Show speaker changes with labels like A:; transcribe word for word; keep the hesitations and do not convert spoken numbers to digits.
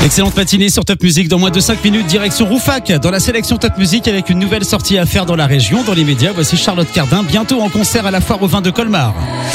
A: Excellente matinée sur Top Music. Dans moins de cinq minutes, direction Rouffach, dans la sélection Top Music, avec une nouvelle sortie à faire dans la région. Dans les médias, voici Charlotte Cardin, bientôt en concert à la Foire au Vin de Colmar.